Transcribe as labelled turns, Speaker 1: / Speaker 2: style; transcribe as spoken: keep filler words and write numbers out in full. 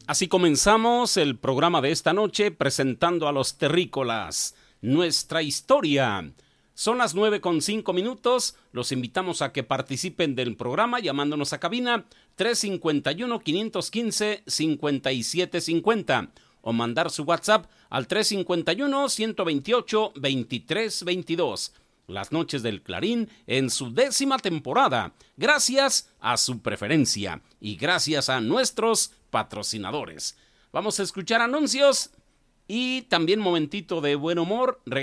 Speaker 1: Así comenzamos el programa de esta noche presentando a los terrícolas, nuestra historia. Son las nueve con cinco minutos, los invitamos a que participen del programa llamándonos a cabina tres cinco uno, cinco uno cinco, cinco siete cinco cero o mandar su WhatsApp al tres cinco uno, uno dos ocho, dos tres dos dos. Las noches del Clarín en su décima temporada, gracias a su preferencia y gracias a nuestros patrocinadores. Vamos a escuchar anuncios y también momentito de buen humor.